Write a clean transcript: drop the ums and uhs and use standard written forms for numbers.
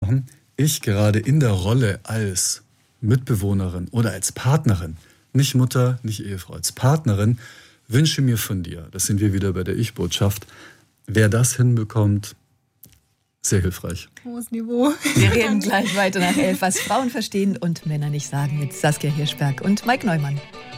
angesprochen. Ich gerade in der Rolle als Mitbewohnerin oder als Partnerin, nicht Mutter, nicht Ehefrau, als Partnerin, wünsche mir von dir, das sind wir wieder bei der Ich-Botschaft, wer das hinbekommt, sehr hilfreich. Hohes Niveau. Wir reden gleich weiter nach 11, was Frauen verstehen und Männer nicht sagen, mit Saskia Hirschberg und Mike Neumann.